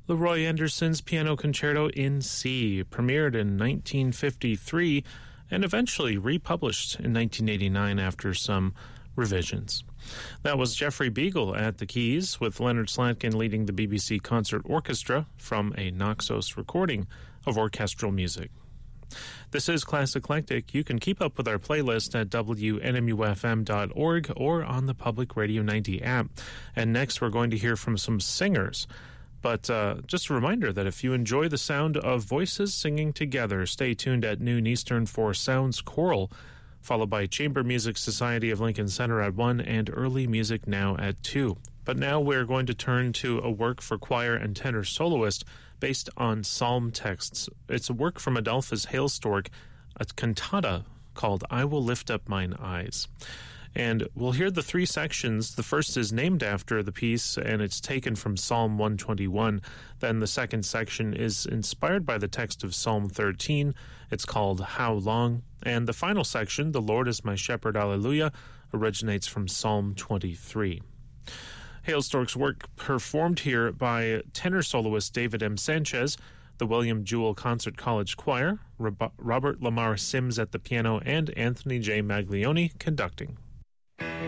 Leroy Anderson's Piano Concerto in C, premiered in 1953 and eventually republished in 1989 after some revisions. That was Jeffrey Beagle at the keys, with Leonard Slatkin leading the BBC Concert Orchestra from a Naxos recording of orchestral music. This is Class Eclectic. You can keep up with our playlist at WNMUFM.org or on the Public Radio 90 app. And next we're going to hear from some singers. But just a reminder that if you enjoy the sound of voices singing together, stay tuned at noon Eastern for Sounds Choral, followed by Chamber Music Society of Lincoln Center at 1 and Early Music Now at 2. But now we're going to turn to a work for choir and tenor soloist based on psalm texts. It's a work from Adolphus Hailstork, a cantata called I Will Lift Up Mine Eyes. And we'll hear the three sections. The first is named after the piece, and it's taken from Psalm 121. Then the second section is inspired by the text of Psalm 13. It's called How Long? And the final section, The Lord is My Shepherd, Alleluia, originates from Psalm 23. Hailstork's work performed here by tenor soloist David M. Sanchez, the William Jewell Concert College Choir, Robert Lamar Sims at the piano, and Anthony J. Maglione conducting.